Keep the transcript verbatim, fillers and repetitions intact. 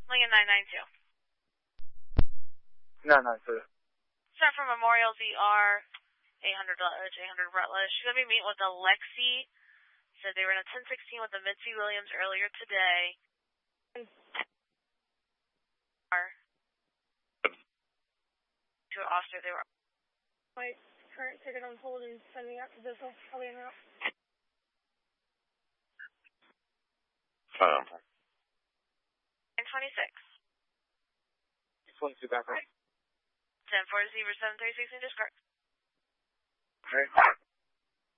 Lincoln nine nine two. nine nine two. Start from Memorial Z R, eight hundred Rutledge, eight hundred Rutledge. She's going to be meeting with Alexi. Said they were in a ten sixteen with the Mitzi Williams earlier today. To Oster, they were. My current ticket on hold and sending out to Bissell. I'll be in route. Um. nine twenty-six. twenty-two back. ten four zero seven three six and discard. Alright.